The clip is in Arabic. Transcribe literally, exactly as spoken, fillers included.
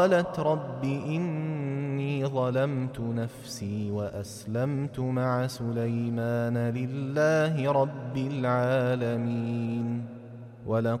قالت رب إني ظلمت نفسي وأسلمت مع سليمان لله رب العالمين. ولقد